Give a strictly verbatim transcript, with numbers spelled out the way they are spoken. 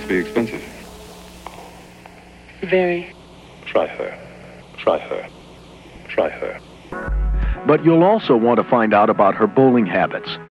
be expensive. Very. Try her. Try her. Try her. But you'll also want to find out about her bowling habits.